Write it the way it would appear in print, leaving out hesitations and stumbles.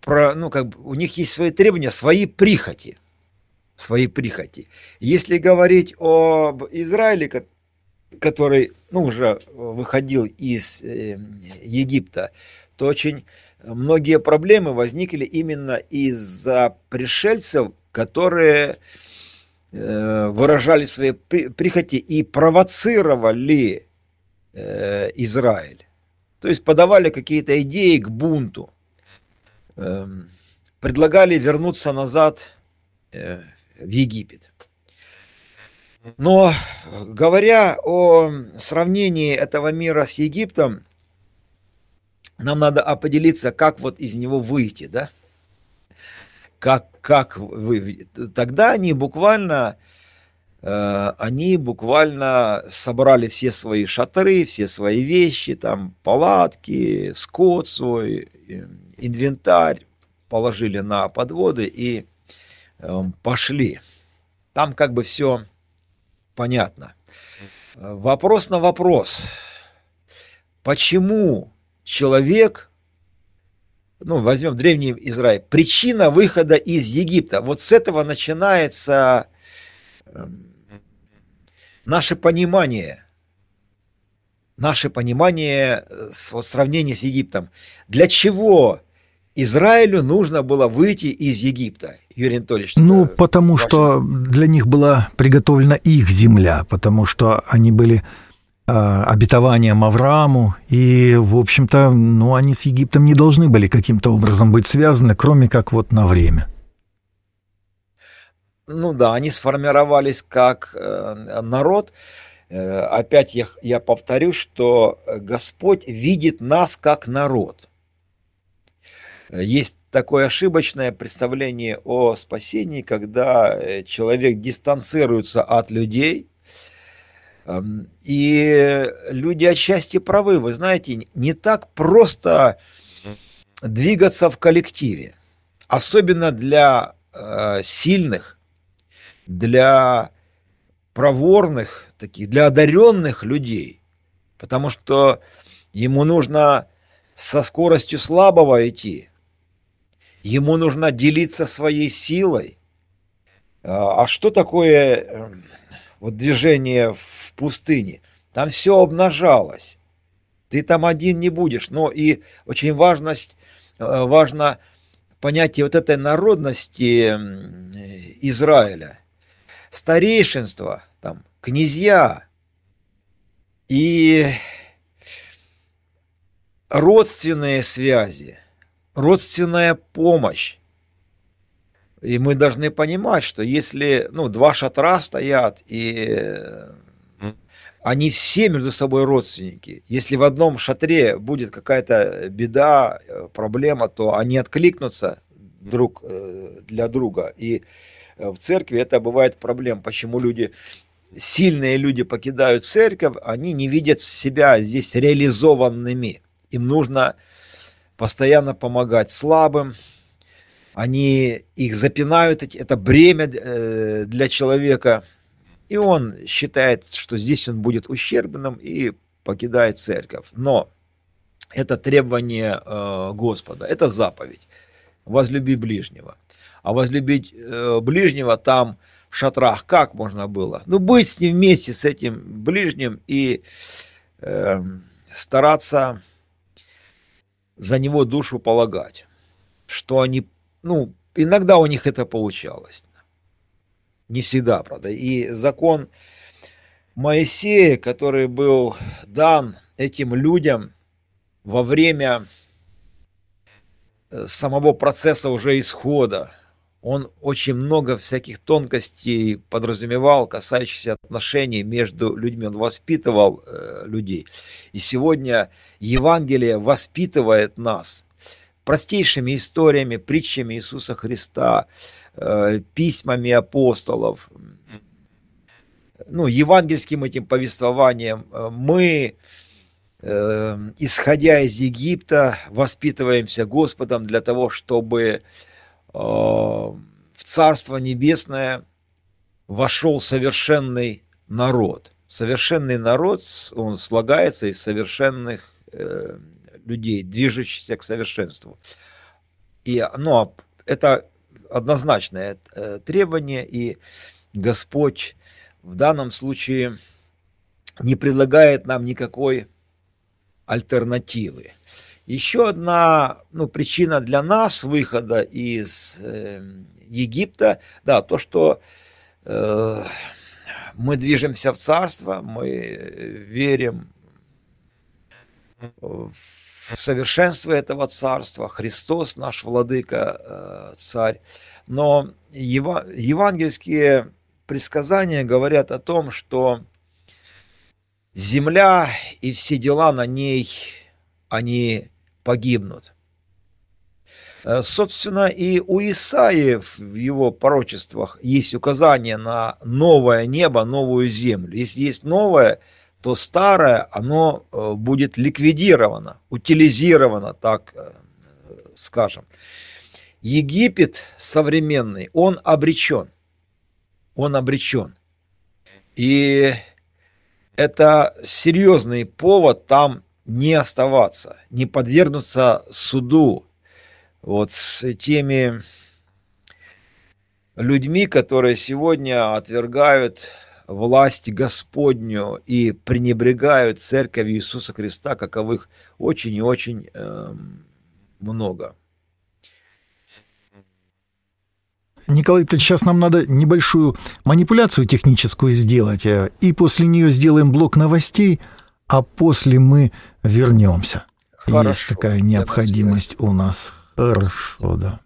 ну, как бы у них есть свои требования, свои прихоти. Свои прихоти. Если говорить об Израиле, который, ну, уже выходил из Египта, то очень многие проблемы возникли именно из-за пришельцев, которые выражали свои прихоти и провоцировали Израиль. То есть подавали какие-то идеи к бунту, предлагали вернуться назад в Египет. Но говоря о сравнении этого мира с Египтом, нам надо определиться, как вот из него выйти, да? Как вы... Тогда они буквально собрали все свои шатры, все свои вещи, там палатки, скот свой, инвентарь, положили на подводы и пошли. Там как бы все понятно. Вопрос на вопрос. Почему человек, ну, возьмем Древний Израиль, причина выхода из Египта? Вот с этого начинается наше понимание сравнения с Египтом. Для чего Израилю нужно было выйти из Египта? Юрий Анатольевич. Ну, потому что для них была приготовлена их земля, потому что они были обетованием Аврааму, и, в общем-то, ну, они с Египтом не должны были каким-то образом быть связаны, кроме как вот на время. Ну да, они сформировались как народ. Опять я повторю, что Господь видит нас как народ. Есть такое ошибочное представление о спасении, когда человек дистанцируется от людей, и люди отчасти правы. Вы знаете, не так просто двигаться в коллективе, особенно для сильных, для проворных, таких, для одаренных людей, потому что ему нужно со скоростью слабого идти, ему нужно делиться своей силой. А что такое вот движение в пустыне? Там все обнажалось, ты там один не будешь. Но и очень важно понятие вот этой народности Израиля. Старейшинство, там, князья и родственные связи, родственная помощь. И мы должны понимать, что если два шатра стоят, и они все между собой родственники, если в одном шатре будет какая-то беда, проблема, то они откликнутся друг для друга. И в церкви это бывает проблема. Почему сильные люди покидают церковь, они не видят себя здесь реализованными. Им нужно постоянно помогать слабым. Они их запинают, это бремя для человека. И он считает, что здесь он будет ущербным и покидает церковь. Но это требование Господа, это заповедь. Возлюби ближнего. А возлюбить ближнего там в шатрах как можно было? Быть с ним вместе, с этим ближним и стараться за него душу полагать. Что они, иногда у них это получалось. Не всегда, правда. И закон Моисея, который был дан этим людям во время самого процесса уже исхода, он очень много всяких тонкостей подразумевал, касающихся отношений между людьми. Он воспитывал людей. И сегодня Евангелие воспитывает нас простейшими историями, притчами Иисуса Христа, письмами апостолов, евангельским этим повествованием. Мы, исходя из Египта, воспитываемся Господом для того, чтобы в Царство Небесное вошел совершенный народ. Совершенный народ, он слагается из совершенных людей, движущихся к совершенству. Это однозначное требование, и Господь в данном случае не предлагает нам никакой альтернативы. Еще одна причина для нас выхода из Египта, то, что мы движемся в царство, мы верим в совершенство этого царства, Христос наш владыка, царь. Но евангельские предсказания говорят о том, что земля и все дела на ней, они погибнут. Собственно, и у Исаии в его пророчествах есть указание на новое небо, новую землю. Если есть новое, то старое, оно будет ликвидировано, утилизировано, так скажем. Египет современный, он обречен. Он обречен. И это серьезный повод там не оставаться, не подвергнуться суду. Вот с теми людьми, которые сегодня отвергают власть Господню и пренебрегают церковью Иисуса Христа, каковых очень и очень много. Николай Викторович, сейчас нам надо небольшую манипуляцию техническую сделать, и после нее сделаем блок новостей, а после мы вернемся. Хорошо. Есть такая необходимость у нас. Хорошо, да.